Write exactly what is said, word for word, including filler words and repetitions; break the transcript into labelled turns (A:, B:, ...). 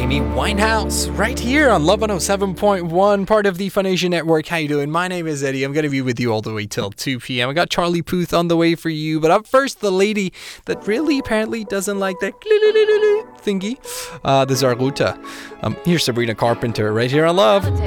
A: Amy Winehouse, right here on Love one oh seven point one, part of the Funation Network. How you doing? My name is Eddie. I'm going to be with you all the way till two p.m. I got Charlie Puth on the way for you, but up first, the lady that really apparently doesn't like that thingy. Uh, this is our Ruta. Um, here's Sabrina Carpenter right here on Love.